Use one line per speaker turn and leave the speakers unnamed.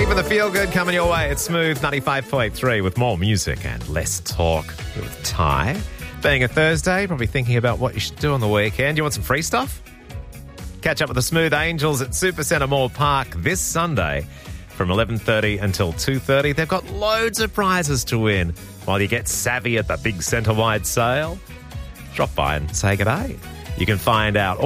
Keeping the feel good coming your way. It's Smooth 95.3 with more music and less talk with Ty. Being a Thursday, probably thinking about what you should do on the weekend. You want some free stuff? Catch up with the Smooth Angels at Supercentre Mall Park this Sunday from 11:30 until 2:30. They've got loads of prizes to win while you get savvy at the big centre-wide sale. Drop by and say g'day. You can find out